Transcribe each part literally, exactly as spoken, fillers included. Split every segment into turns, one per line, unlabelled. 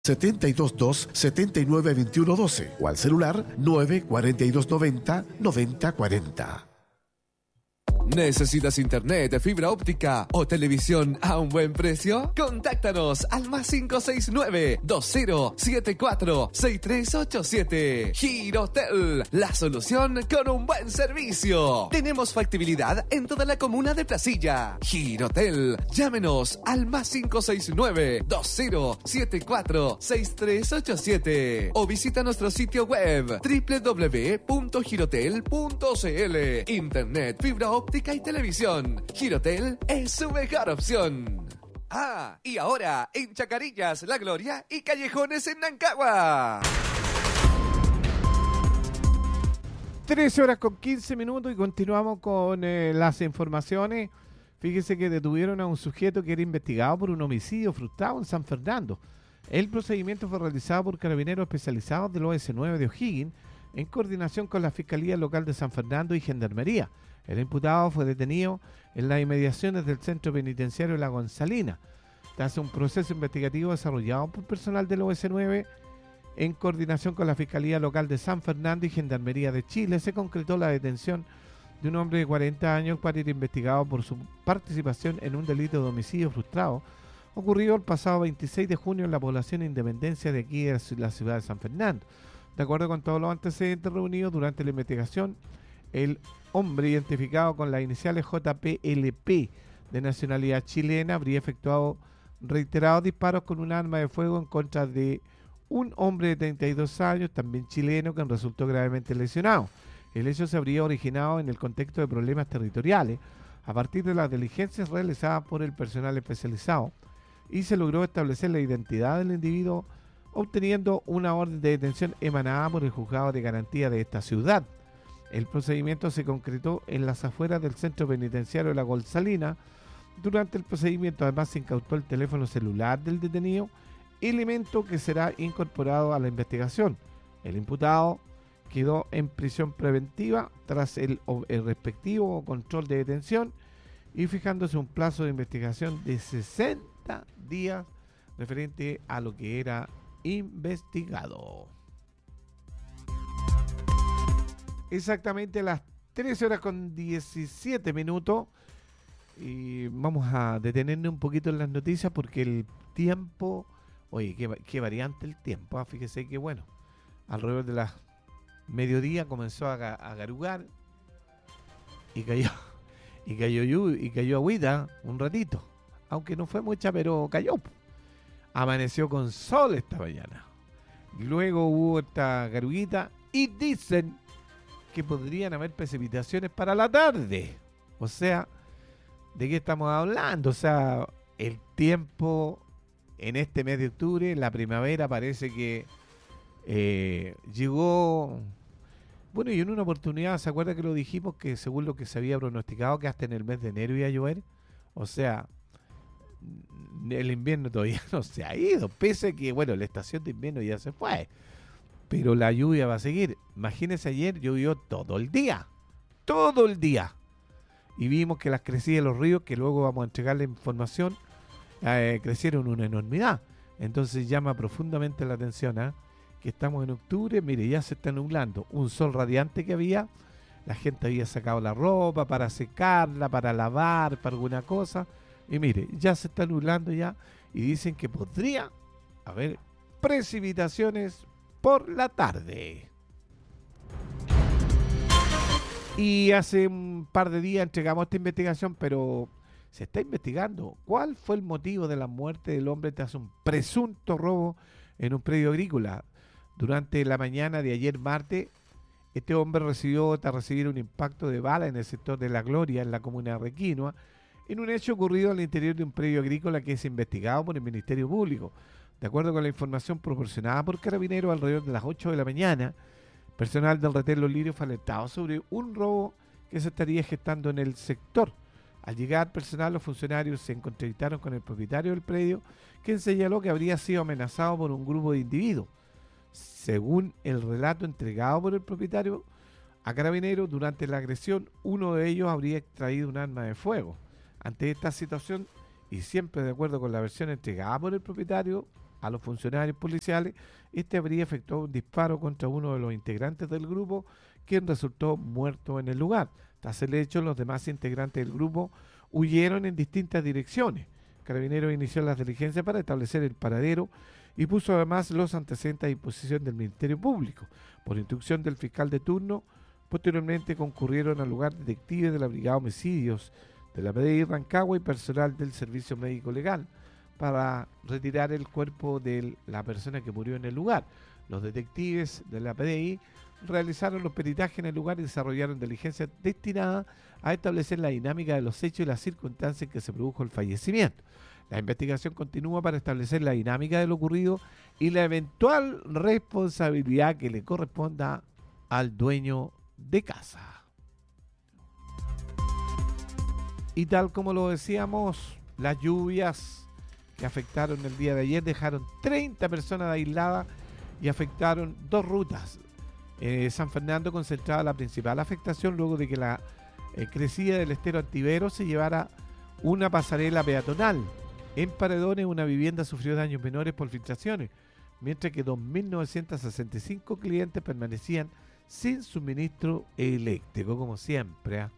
setenta y dos dos, setenta y nueve, veintiuno doce o al celular nueve cuarenta y dos noventa, noventa cuarenta.
¿Necesitas internet, fibra óptica o televisión a un buen precio? Contáctanos al más cinco seis nueve, dos cero siete cuatro, seis tres ocho siete. Girotel, la solución con un buen servicio. Tenemos factibilidad en toda la comuna de Placilla. Girotel, llámenos al más cinco seis nueve, dos cero siete cuatro, seis tres ocho siete o visita nuestro sitio web doble u doble u doble u punto girotel punto c l. Internet, fibra óptica y televisión. Girotel es su mejor opción. Ah, y ahora en Chacarillas, La Gloria y Callejones en Nancagua.
trece horas con quince minutos y continuamos con eh, las informaciones. Fíjese que detuvieron a un sujeto que era investigado por un homicidio frustrado en San Fernando. El procedimiento fue realizado por carabineros especializados del O S nueve de O'Higgins en coordinación con la Fiscalía Local de San Fernando y Gendarmería. El imputado fue detenido en las inmediaciones del Centro Penitenciario La Gonzalina, tras un proceso investigativo desarrollado por personal del O S nueve en coordinación con la Fiscalía Local de San Fernando y Gendarmería de Chile. Se concretó la detención de un hombre de cuarenta años para ir investigado por su participación en un delito de homicidio frustrado ocurrido el pasado veintiséis de junio en la población Independencia de aquí de la ciudad de San Fernando. De acuerdo con todos los antecedentes reunidos durante la investigación, el hombre identificado con las iniciales J P L P de nacionalidad chilena habría efectuado reiterados disparos con un arma de fuego en contra de un hombre de treinta y dos años, también chileno, quien resultó gravemente lesionado. El hecho se habría originado en el contexto de problemas territoriales a partir de las diligencias realizadas por el personal especializado y se logró establecer la identidad del individuo obteniendo una orden de detención emanada por el juzgado de garantía de esta ciudad. El procedimiento se concretó en las afueras del centro penitenciario de La Gonzalina. Durante el procedimiento además se incautó el teléfono celular del detenido, elemento que será incorporado a la investigación. El imputado quedó en prisión preventiva tras el, el respectivo control de detención y fijándose un plazo de investigación de sesenta días referente a lo que era investigado. Exactamente las trece horas con diecisiete minutos y vamos a detenernos un poquito en las noticias porque el tiempo, oye, qué, qué variante el tiempo, ¿eh? Fíjese que bueno, alrededor de las mediodía comenzó a, a garugar y cayó y cayó lluvia, y cayó agüita un ratito, aunque no fue mucha, pero cayó. Amaneció con sol esta mañana. Luego hubo esta garuguita y dicen que podrían haber precipitaciones para la tarde. O sea, ¿de qué estamos hablando? O sea, el tiempo en este mes de octubre, la primavera parece que eh, llegó. Bueno, y en una oportunidad, ¿se acuerda que lo dijimos? Que según lo que se había pronosticado, que hasta en el mes de enero iba a llover. O sea, el invierno todavía no se ha ido, pese a que, bueno, la estación de invierno ya se fue. Pero la lluvia va a seguir. Imagínense, ayer llovió todo el día. Todo el día. Y vimos que las crecidas de los ríos, que luego vamos a entregar la información, eh, crecieron una enormidad. Entonces llama profundamente la atención, ¿eh? Que estamos en octubre, mire, ya se está nublando. Un sol radiante que había, la gente había sacado la ropa para secarla, para lavar, para alguna cosa. Y mire, ya se está nublando ya y dicen que podría haber precipitaciones por la tarde. Y hace un par de días entregamos esta investigación, pero se está investigando cuál fue el motivo de la muerte del hombre tras un presunto robo en un predio agrícola. Durante la mañana de ayer martes, este hombre recibió tras recibir un impacto de bala en el sector de La Gloria, en la comuna de Requinoa, en un hecho ocurrido al interior de un predio agrícola que es investigado por el Ministerio Público. De acuerdo con la información proporcionada por Carabineros, alrededor de las ocho de la mañana, personal del retén Los Lirios fue alertado sobre un robo que se estaría gestando en el sector. Al llegar personal, los funcionarios se encontraron con el propietario del predio, quien señaló que habría sido amenazado por un grupo de individuos. Según el relato entregado por el propietario a Carabineros, durante la agresión, uno de ellos habría extraído un arma de fuego. Ante esta situación, y siempre de acuerdo con la versión entregada por el propietario, a los funcionarios policiales, este habría efectuado un disparo contra uno de los integrantes del grupo, quien resultó muerto en el lugar. Tras el hecho, los demás integrantes del grupo huyeron en distintas direcciones. Carabineros inició las diligencias para establecer el paradero y puso además los antecedentes a disposición del Ministerio Público. Por instrucción del fiscal de turno, posteriormente concurrieron al lugar detectives de la Brigada de Homicidios de la P D I Rancagua y personal del Servicio Médico Legal para retirar el cuerpo de la persona que murió en el lugar. Los detectives de la P D I realizaron los peritajes en el lugar y desarrollaron diligencias destinadas a establecer la dinámica de los hechos y las circunstancias en que se produjo el fallecimiento. La investigación continúa para establecer la dinámica de lo ocurrido y la eventual responsabilidad que le corresponda al dueño de casa. Y tal como lo decíamos, las lluvias que afectaron el día de ayer dejaron treinta personas aisladas y afectaron dos rutas. Eh, San Fernando concentraba la principal afectación luego de que la eh, crecida del estero Antivero se llevara una pasarela peatonal. En Paredones, una vivienda sufrió daños menores por filtraciones, mientras que dos mil novecientos sesenta y cinco clientes permanecían sin suministro eléctrico, como siempre. ¿eh?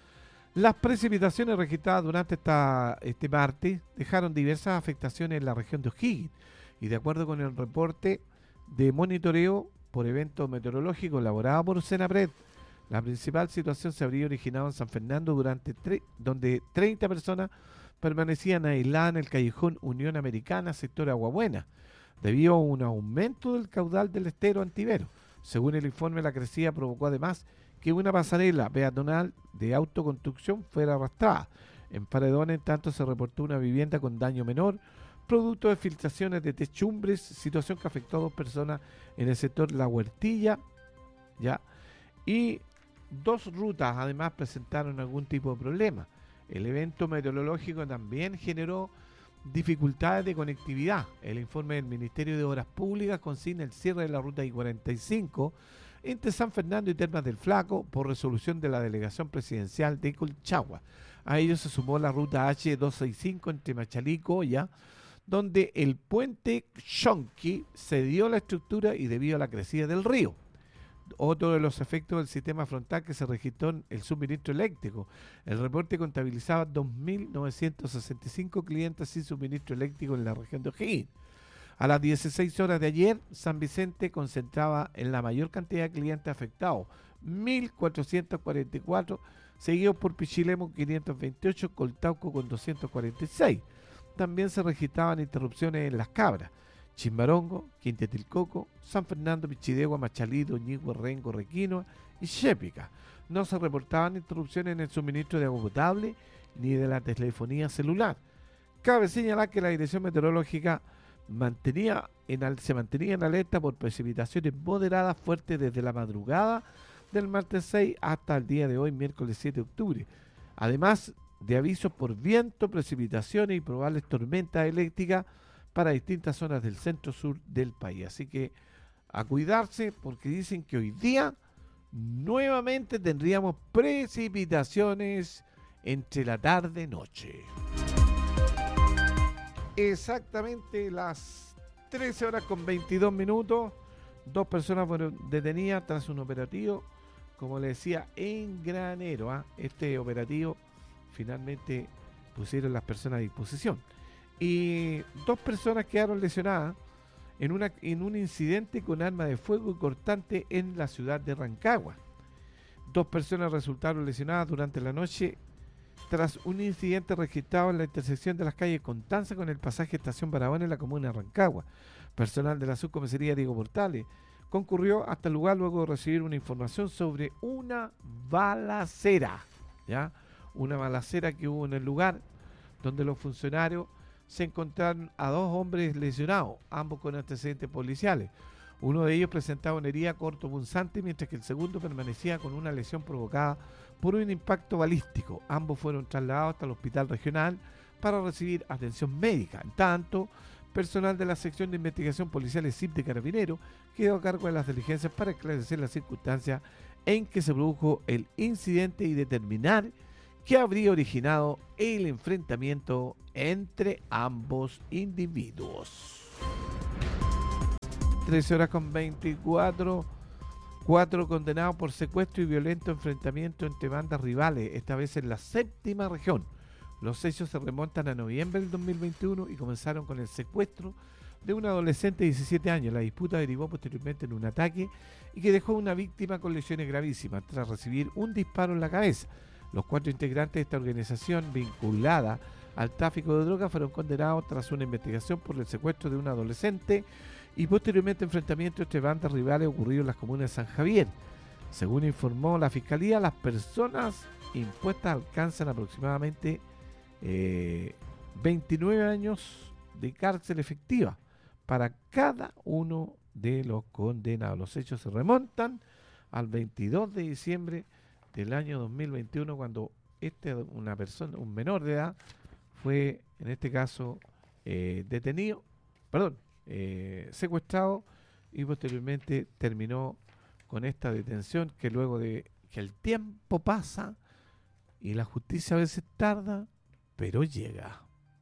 Las precipitaciones registradas durante esta, este martes dejaron diversas afectaciones en la región de O'Higgins, y de acuerdo con el reporte de monitoreo por eventos meteorológicos elaborado por Senapred, la principal situación se habría originado en San Fernando, durante tre- donde treinta personas permanecían aisladas en el callejón Unión Americana, sector Aguabuena, debido a un aumento del caudal del estero Antivero. Según el informe, la crecida provocó además que una pasarela peatonal de autoconstrucción fuera arrastrada. En Paredones, en tanto, se reportó una vivienda con daño menor, producto de filtraciones de techumbres, situación que afectó a dos personas en el sector La Huertilla, ¿ya? Y dos rutas además presentaron algún tipo de problema. El evento meteorológico también generó dificultades de conectividad. El informe del Ministerio de Obras Públicas consigna el cierre de la ruta I cuarenta y cinco entre San Fernando y Termas del Flaco por resolución de la delegación presidencial de Colchagua. A ello se sumó la ruta H doscientos sesenta y cinco entre Machalí y Coya, donde el puente Xonqui cedió la estructura y debido a la crecida del río. Otro de los efectos del sistema frontal que se registró en el suministro eléctrico. El reporte contabilizaba dos mil novecientos sesenta y cinco clientes sin suministro eléctrico en la región de O'Higgins. A las dieciséis horas de ayer, San Vicente concentraba en la mayor cantidad de clientes afectados, mil cuatrocientos cuarenta y cuatro, seguidos por Pichilemu quinientos veintiocho, Coltauco con doscientos cuarenta y seis. También se registraban interrupciones en Las Cabras, Chimbarongo, Quintetilcoco, San Fernando, Pichidegua, Machalí, Doñigua, Rengo, Requinoa y Xépica. No se reportaban interrupciones en el suministro de agua potable ni de la telefonía celular. Cabe señalar que la Dirección Meteorológica mantenía en al, se mantenía en alerta por precipitaciones moderadas fuertes desde la madrugada del martes seis hasta el día de hoy, miércoles siete de octubre. Además de avisos por viento, precipitaciones y probables tormentas eléctricas para distintas zonas del centro-sur del país. Así que a cuidarse, porque dicen que hoy día nuevamente tendríamos precipitaciones entre la tarde y noche. Exactamente las trece horas con veintidós minutos, dos personas fueron detenidas tras un operativo, como le decía, en Granero. ¿eh? Este operativo finalmente pusieron las personas a disposición. Y dos personas quedaron lesionadas en, una, en un incidente con arma de fuego y cortante en la ciudad de Rancagua. Dos personas resultaron lesionadas durante la noche tras un incidente registrado en la intersección de las calles Constanza con el pasaje Estación Barahona en la comuna de Rancagua. Personal de la subcomisaría Diego Portales concurrió hasta el lugar luego de recibir una información sobre una balacera, ¿ya? Una balacera que hubo en el lugar, donde los funcionarios se encontraron a dos hombres lesionados, ambos con antecedentes policiales. Uno de ellos presentaba una herida cortopunzante, mientras que el segundo permanecía con una lesión provocada por un impacto balístico. Ambos fueron trasladados hasta el hospital regional para recibir atención médica. En tanto, personal de la sección de investigación policial S I P de Carabineros quedó a cargo de las diligencias para esclarecer las circunstancias en que se produjo el incidente y determinar qué habría originado el enfrentamiento entre ambos individuos. trece horas con veinticuatro. Cuatro condenados por secuestro y violento enfrentamiento entre bandas rivales, esta vez en la séptima región. Los hechos se remontan a noviembre del dos mil veintiuno y comenzaron con el secuestro de un adolescente de diecisiete años. La disputa derivó posteriormente en un ataque y que dejó a una víctima con lesiones gravísimas tras recibir un disparo en la cabeza. Los cuatro integrantes de esta organización vinculada al tráfico de drogas fueron condenados tras una investigación por el secuestro de un adolescente y posteriormente enfrentamiento entre bandas rivales ocurrido en las comunas de San Javier. Según informó la Fiscalía, las personas impuestas alcanzan aproximadamente eh, veintinueve años de cárcel efectiva para cada uno de los condenados. Los hechos se remontan al veintidós de diciembre del año dos mil veintiuno, cuando este, una persona, un menor de edad, fue en este caso eh, detenido, perdón, Eh, secuestrado y posteriormente terminó con esta detención que luego de que el tiempo pasa y la justicia a veces tarda, pero llega.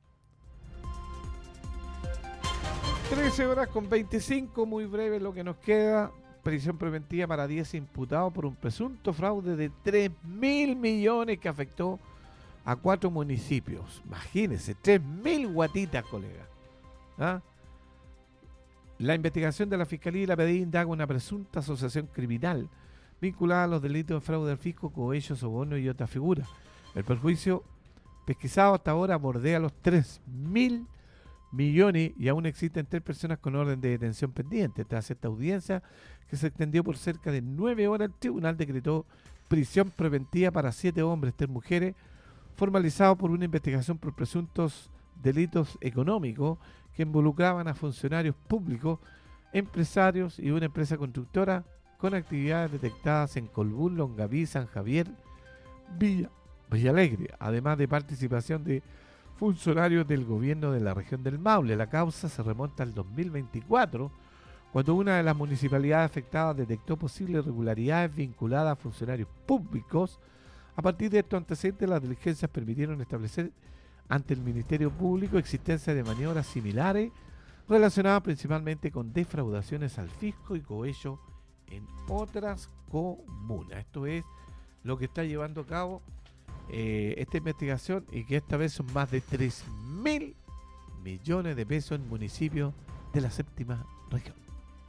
trece horas con veinticinco, muy breve lo que nos queda. Prisión preventiva para diez imputados por un presunto fraude de tres mil millones que afectó a cuatro municipios. Imagínense, tres mil guatitas, colega. ¿Ah? La investigación de la Fiscalía y la P D I indaga una presunta asociación criminal vinculada a los delitos de fraude al fisco, cohecho, soborno y otras figuras. El perjuicio pesquisado hasta ahora bordea los tres mil millones y aún existen tres personas con orden de detención pendiente. Tras esta audiencia, que se extendió por cerca de nueve horas, el tribunal decretó prisión preventiva para siete hombres, tres mujeres, formalizado por una investigación por presuntos delitos económicos que involucraban a funcionarios públicos, empresarios y una empresa constructora con actividades detectadas en Colbún, Longaví, San Javier, Villa, Villa Alegre, además de participación de funcionarios del gobierno de la región del Maule. La causa se remonta al dos mil veinticuatro, cuando una de las municipalidades afectadas detectó posibles irregularidades vinculadas a funcionarios públicos. A partir de estos antecedentes, las diligencias permitieron establecer ante el Ministerio Público existencia de maniobras similares relacionadas principalmente con defraudaciones al fisco y cohecho en otras comunas. Esto es lo que está llevando a cabo eh, esta investigación, y que esta vez son más de tres mil millones de pesos en municipios de la séptima región.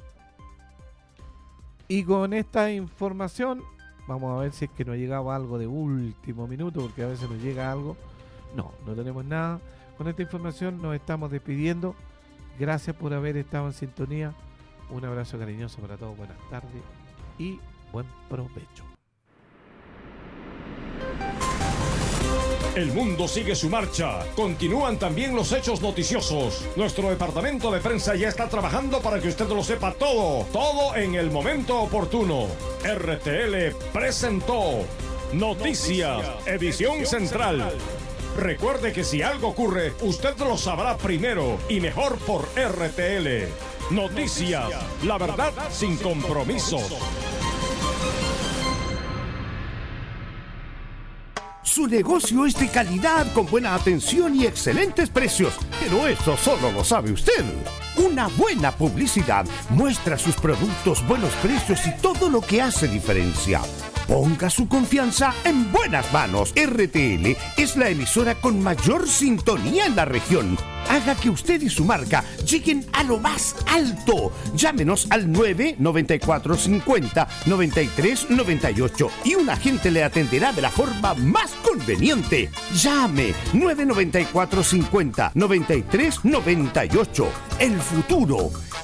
Y con esta información vamos a ver si es que nos ha llegado algo de último minuto, porque a veces nos llega algo. No, no tenemos nada. Con esta información nos estamos despidiendo. Gracias por haber estado en sintonía. Un abrazo cariñoso para todos. Buenas tardes y buen provecho.
El mundo sigue su marcha. Continúan también los hechos noticiosos. Nuestro departamento de prensa ya está trabajando para que usted lo sepa todo. Todo en el momento oportuno. R T L presentó Noticias, edición central. Recuerde que si algo ocurre, usted lo sabrá primero y mejor por R T L. Noticias, la verdad sin compromisos.
Su negocio es de calidad, con buena atención y excelentes precios. Pero eso solo lo sabe usted. Una buena publicidad muestra sus productos, buenos precios y todo lo que hace diferencia. Ponga su confianza en buenas manos. R T L es la emisora con mayor sintonía en la región. Haga que usted y su marca lleguen a lo más alto. Llámenos al nueve nueve cuatro cincuenta noventa y tres noventa y ocho y un agente le atenderá de la forma más conveniente. Llame nueve nueve cuatro cincuenta noventa y tres noventa y ocho. El futuro